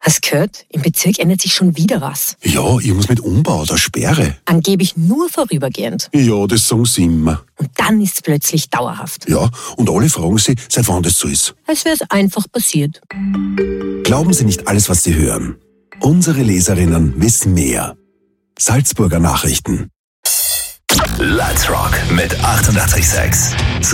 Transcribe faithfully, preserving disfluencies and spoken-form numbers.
Hast gehört? Im Bezirk ändert sich schon wieder was. Ja, irgendwas mit Umbau oder Sperre. Angeblich nur vorübergehend. Ja, das sagen sie immer. Und dann ist es plötzlich dauerhaft. Ja, und alle fragen sich, seit wann das so ist. Als wäre es einfach passiert. Glauben Sie nicht alles, was Sie hören. Unsere Leserinnen wissen mehr. Salzburger Nachrichten. Let's Rock mit achtundachtzig Komma sechs.